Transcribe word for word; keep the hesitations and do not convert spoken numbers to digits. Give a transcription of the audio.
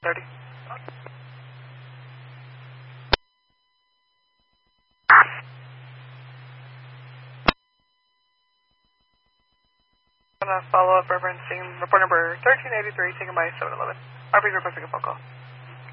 thirty. I'm going to follow up referencing report number thirteen eighty-three taken by seven eleven. R P requesting a phone call.